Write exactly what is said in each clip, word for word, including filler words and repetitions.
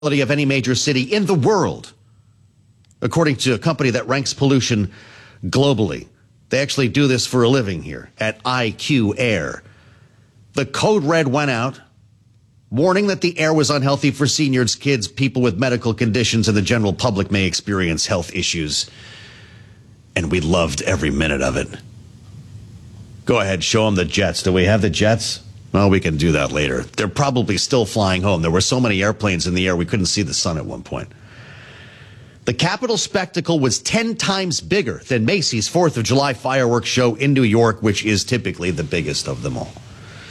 of any major city in the world, according to a company that ranks pollution globally. They actually do this for a living here at I Q Air. The code red went out, warning that the air was unhealthy for seniors, kids, people with medical conditions, and the general public may experience health issues. And we loved every minute of it. Go ahead, show them the jets. Do we have the jets? Well, we can do that later. They're probably still flying home. There were so many airplanes in the air, we couldn't see the sun at one point. The Capitol spectacle was ten times bigger than Macy's fourth of July fireworks show in New York, which is typically the biggest of them all.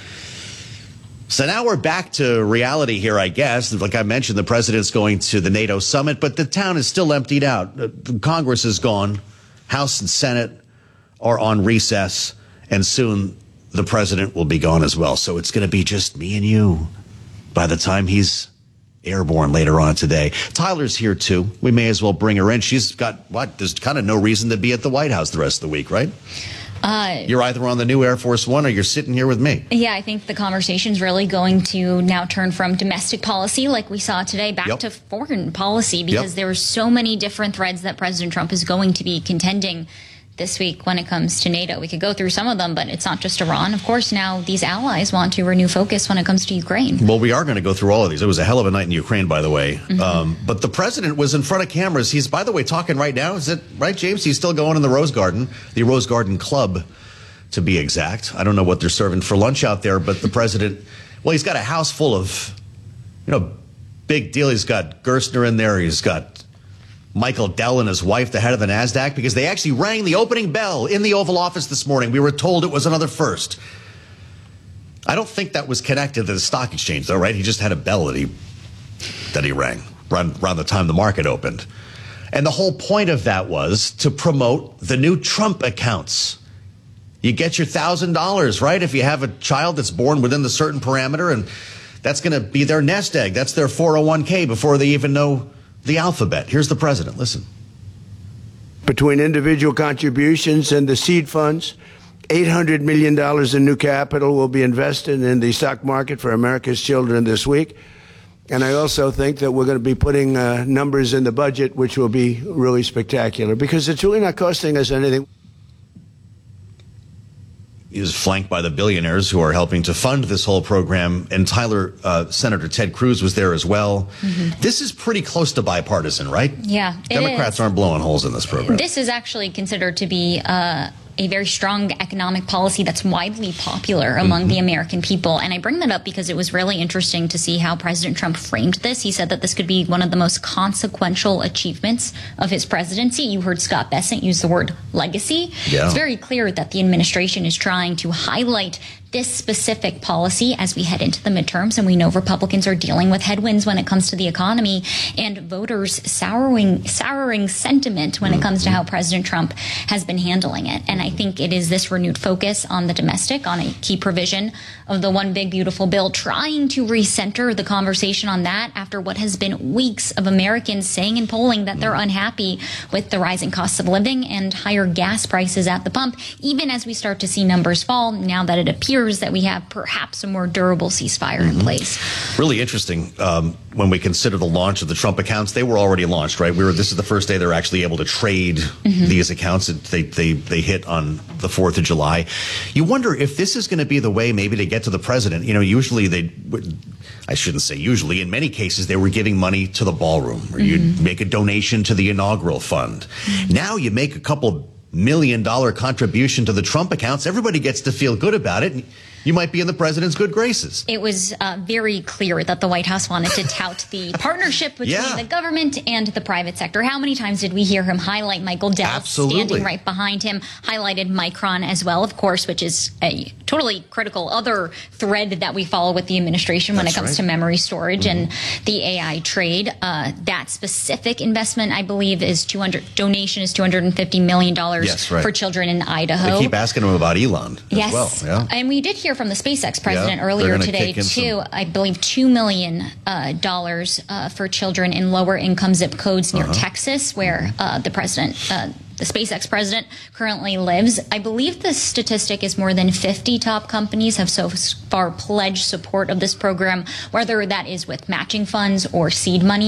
So now we're back to reality here, I guess. Like I mentioned, the president's going to the NATO summit, but the town is still emptied out. Congress is gone. House and Senate are on recess, and soon the president will be gone as well. So it's going to be just me and you by the time he's airborne later on today. Tyler's here, too. We may as well bring her in. She's got, what, there's kind of no reason to be at the White House the rest of the week, right? Uh, you're either on the new Air Force One or you're sitting here with me. Yeah, I think the conversation's really going to now turn from domestic policy, like we saw today, back Yep. to foreign policy, because Yep. there are so many different threads that President Trump is going to be contending this week when it comes to NATO. We could go through some of them, but it's not just Iran. Of course, now these allies want to renew focus when it comes to Ukraine. Well, we are going to go through all of these. It was a hell of a night in Ukraine, by the way. Mm-hmm. Um, but the president was in front of cameras. He's, by the way, talking right now. Is it right, James? He's still going in the Rose Garden, the Rose Garden Club, to be exact. I don't know what they're serving for lunch out there, but the president, well, he's got a house full of, you know, big deal. He's got Gerstner in there. He's got Michael Dell and his wife, the head of the NASDAQ, because they actually rang the opening bell in the Oval Office this morning. We were told it was another first. I don't think that was connected to the stock exchange, though, right? He just had a bell that he, that he rang around, around the time the market opened. And the whole point of that was to promote the new Trump accounts. You get your one thousand dollars, right, if you have a child that's born within the certain parameter, and that's going to be their nest egg. That's their four oh one k before they even know the alphabet. Here's the president. Listen. Between individual contributions and the seed funds, eight hundred million dollars in new capital will be invested in the stock market for America's children this week. And I also think that we're going to be putting uh, numbers in the budget, which will be really spectacular, because it's really not costing us anything. He was flanked by the billionaires who are helping to fund this whole program. And Tyler, uh, Senator Ted Cruz was there as well. Mm-hmm. This is pretty close to bipartisan, right? Yeah, it Democrats is. aren't blowing holes in this program. This is actually considered to be uh, a very strong economic policy that's widely popular among mm-hmm. the American people. And I bring that up because it was really interesting to see how President Trump framed this. He said that this could be one of the most consequential achievements of his presidency. You heard Scott Bessent use the word legacy. Yeah. It's very clear that the administration is trying to highlight this specific policy as we head into the midterms, and we know Republicans are dealing with headwinds when it comes to the economy and voters souring souring sentiment when it comes to how President Trump has been handling it. And I think it is this renewed focus on the domestic, on a key provision of the One Big Beautiful Bill, trying to recenter the conversation on that after what has been weeks of Americans saying in polling that they're unhappy with the rising costs of living and higher gas prices at the pump, even as we start to see numbers fall now that it appears that we have perhaps a more durable ceasefire mm-hmm. in place. Really interesting um, when we consider the launch of the Trump accounts. They were already launched, right? We were. This is the first day they're actually able to trade mm-hmm. these accounts. They, they, they hit on the fourth of July. You wonder if this is going to be the way maybe to get to the president. You know, usually they would, I shouldn't say usually, in many cases they were giving money to the ballroom, or mm-hmm. you'd make a donation to the inaugural fund. Mm-hmm. Now you make a couple million dollar contribution to the Trump accounts. Everybody gets to feel good about it. You might be in the president's good graces. It was uh, very clear that the White House wanted to tout the partnership between yeah. the government and the private sector. How many times did we hear him highlight Michael Dell Absolutely. standing right behind him? Highlighted Micron as well, of course, which is a totally critical other thread that we follow with the administration when That's it comes right. to memory storage mm-hmm. and the A I trade. Uh, that specific investment, I believe, is two hundred donation is two hundred fifty million dollars yes, right. for children in Idaho. They keep asking him about Elon as yes. well. Yeah. And we did hear from the SpaceX president yeah, earlier today, today too. some... I believe two million dollars uh, uh, for children in lower income zip codes near uh-huh. Texas, where uh, the president uh, the SpaceX president currently lives. I believe the statistic is more than fifty top companies have so far pledged support of this program, whether that is with matching funds or seed money.